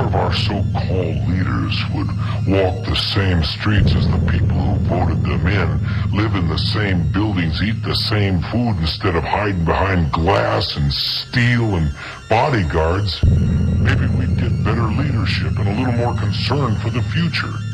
of our so-called leaders would walk the same streets as the people who voted them in, live in the same buildings, eat the same food instead of hiding behind glass and steel and bodyguards, maybe we'd get better leadership and a little more concern for the future.